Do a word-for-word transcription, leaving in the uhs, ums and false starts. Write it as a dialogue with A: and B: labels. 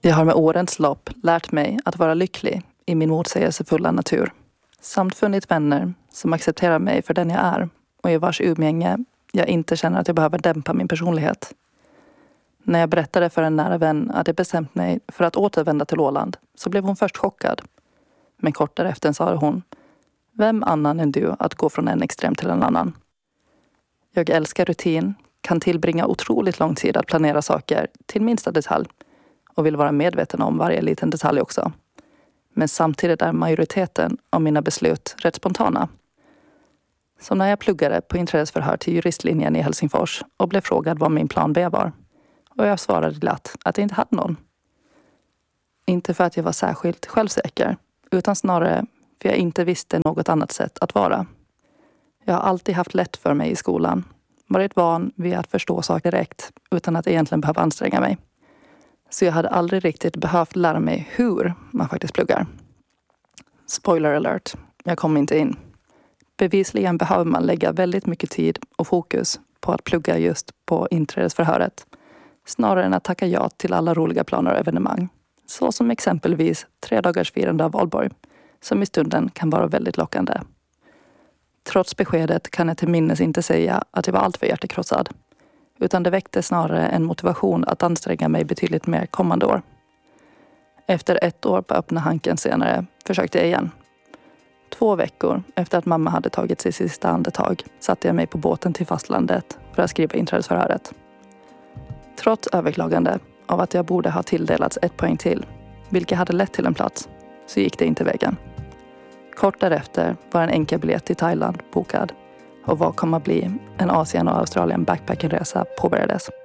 A: Jag har med årens lopp lärt mig att vara lycklig i min motsägelsefulla natur. Samt funnit vänner som accepterar mig för den jag är och i vars umgänge jag inte känner att jag behöver dämpa min personlighet. När jag berättade för en nära vän att jag bestämt mig för att återvända till Åland så blev hon först chockad. Men kort därefter sa hon: vem annan än du att gå från en extrem till en annan? Jag älskar rutin, kan tillbringa otroligt lång tid att planera saker till minsta detalj och vill vara medveten om varje liten detalj också. Men samtidigt är majoriteten av mina beslut rätt spontana. Så när jag pluggade på inträdesförhör till juristlinjen i Helsingfors och blev frågad vad min plan B var. Och jag svarade glatt att jag inte hade någon. Inte för att jag var särskilt självsäker, utan snarare för jag inte visste något annat sätt att vara. Jag har alltid haft lätt för mig i skolan. Varit van vid att förstå saker direkt utan att egentligen behöva anstränga mig. Så jag hade aldrig riktigt behövt lära mig hur man faktiskt pluggar. Spoiler alert, jag kom inte in. Bevisligen behöver man lägga väldigt mycket tid och fokus på att plugga just på inträdesförhöret. Snarare än att tacka ja till alla roliga planer och evenemang. Så som exempelvis tre dagars firande av valborg, som i stunden kan vara väldigt lockande. Trots beskedet kan jag till minnes inte säga att jag var alltför hjärtekrossad. Utan det väckte snarare en motivation att anstränga mig betydligt mer kommande år. Efter ett år på öppna hanken senare försökte jag igen. Två veckor efter att mamma hade tagit sitt sista andetag satte jag mig på båten till fastlandet för att skriva inträdesförhöret. Trots överklagande av att jag borde ha tilldelats ett poäng till, vilket hade lett till en plats, så gick det inte vägen. Kort därefter var en enkel biljett till Thailand bokad och vad kom att bli en Asien- och Australien backpackingresa påbörjades.